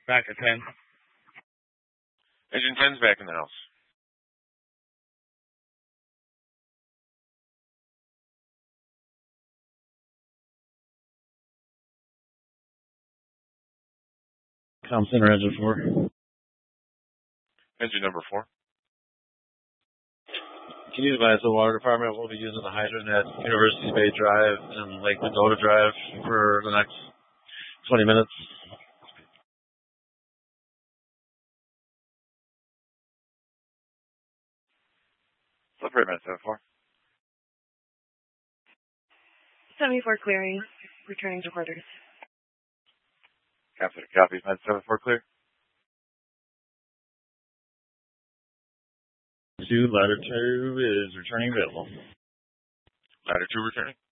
Back to 10. Engine 10's back in the house. Comm Center, Engine 4. Engine number 4. Can you advise the water department will be using the hydrant at University Bay Drive and Lake Mendota Drive for the next 20 minutes? Separate minute 74. 74 clearing. Returning to quarters. Copy. Minute 74 clear. 2, ladder 2 is returning available. Ladder 2 returning.